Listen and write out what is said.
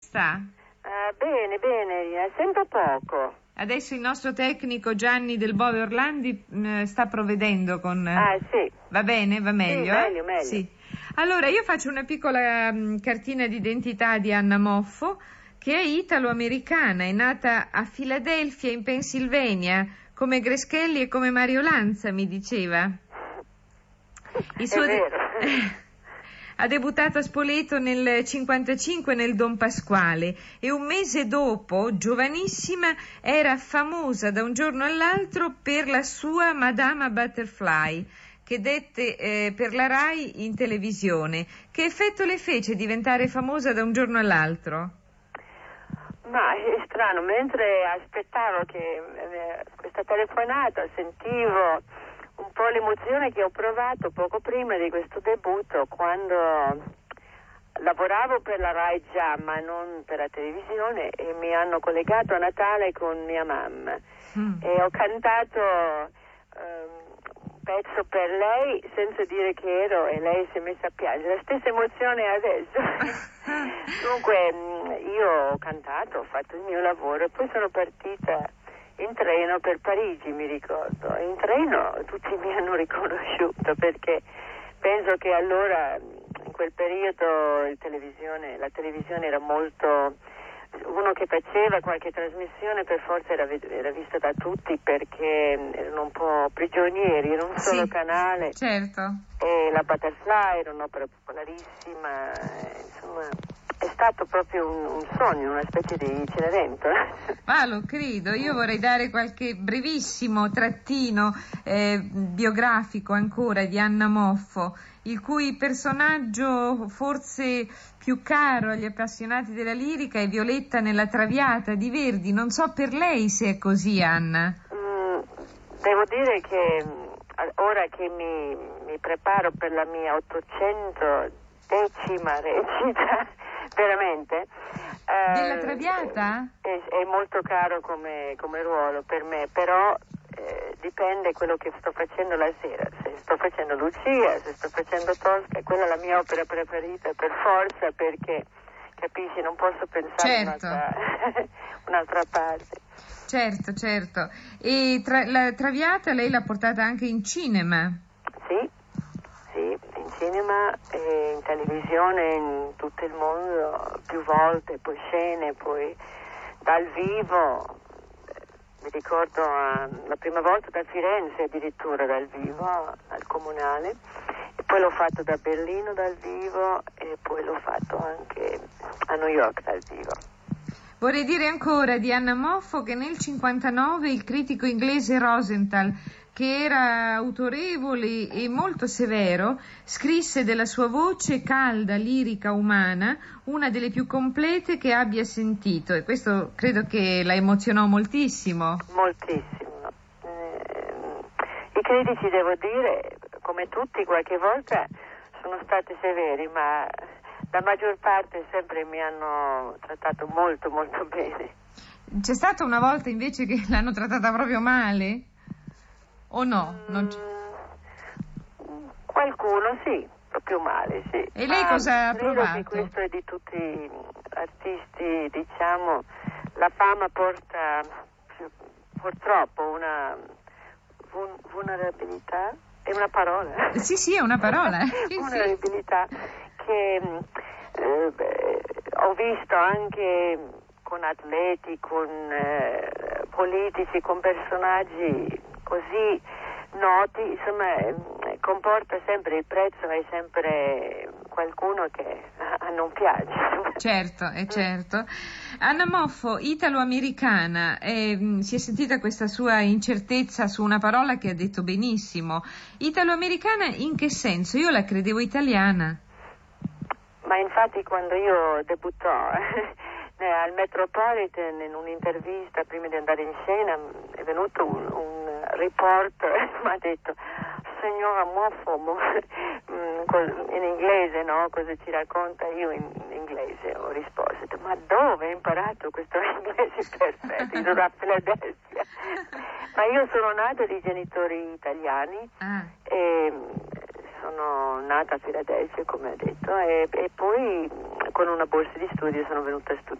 sta? Bene, bene, sento poco. Adesso il nostro tecnico Gianni Del Bove Orlandi sta provvedendo con... Sì. Va bene? Va meglio? Sì, meglio. Sì. Allora, io faccio una piccola cartina d'identità di Anna Moffo, che è italo-americana, è nata a Filadelfia, in Pennsylvania, come Greschelli e come Mario Lanza, mi diceva. È vero. Ha debuttato a Spoleto nel 55 nel Don Pasquale e un mese dopo, giovanissima, era famosa da un giorno all'altro per la sua Madama Butterfly, che dette per la Rai in televisione. Che effetto le fece diventare famosa da un giorno all'altro? Ma è strano, mentre aspettavo questa telefonata sentivo un po' l'emozione che ho provato poco prima di questo debutto, quando lavoravo per la Rai già, ma non per la televisione, e mi hanno collegato a Natale con mia mamma e ho cantato un pezzo per lei senza dire che ero, e lei si è messa a piangere. La stessa emozione adesso. Dunque io ho cantato, ho fatto il mio lavoro e poi sono partita in treno per Parigi, mi ricordo. In treno tutti mi hanno riconosciuto, perché penso che allora, in quel periodo, la televisione era molto... Uno che faceva qualche trasmissione per forza era visto da tutti, perché erano un po' prigionieri, era un solo canale. Certo. E la Butterfly era un'opera popolarissima, insomma... È stato proprio un sogno, una specie di Cenerentola. Ma lo credo, io vorrei dare qualche brevissimo trattino biografico ancora di Anna Moffo, il cui personaggio forse più caro agli appassionati della lirica è Violetta nella Traviata di Verdi. Non so per lei se è così, Anna. Devo dire che ora che mi preparo per la mia 810ª recita, veramente della Traviata? È molto caro come ruolo per me, però dipende quello che sto facendo la sera. Se sto facendo Lucia, se sto facendo Tosca, quella è la mia opera preferita per forza, perché capisci, non posso pensare un'altra parte. Certo. E la Traviata lei l'ha portata anche in cinema? Sì, in cinema e in televisione in tutto il mondo, più volte, poi scene, poi dal vivo. Mi ricordo la prima volta da Firenze, addirittura dal vivo, al Comunale, e poi l'ho fatto da Berlino dal vivo, e poi l'ho fatto anche a New York dal vivo. Vorrei dire ancora di Anna Moffo che nel 59 il critico inglese Rosenthal, che era autorevole e molto severo, scrisse della sua voce calda, lirica, umana, una delle più complete che abbia sentito, e questo credo che la emozionò moltissimo. Moltissimo. I critici, devo dire, come tutti, qualche volta sono stati severi, ma la maggior parte sempre mi hanno trattato molto, molto bene. C'è stata una volta invece che l'hanno trattata proprio male? O no? Qualcuno sì, proprio male, sì. E lei cosa ha provato? Credo che questo è di tutti gli artisti, diciamo, la fama porta purtroppo una vulnerabilità, è una parola? Sì, è una parola. Vulnerabilità che ho visto anche con atleti, con politici, con personaggi così noti, insomma, comporta sempre il prezzo, hai sempre qualcuno che non piace. Certo. Anna Moffo, italo-americana, si è sentita questa sua incertezza su una parola che ha detto benissimo. Italo-americana in che senso? Io la credevo italiana. Ma infatti quando io debuttò al Metropolitan, in un'intervista prima di andare in scena, è venuto un reporter e mi ha detto: signora Moffo, in inglese, no? Cosa ci racconta? Io in inglese ho risposto: ma dove hai imparato questo inglese perfetto? Io sono a Philadelphia. Ma io sono nata di genitori italiani e sono nata a Filadelfia, come ha detto, e poi con una borsa di studio sono venuta a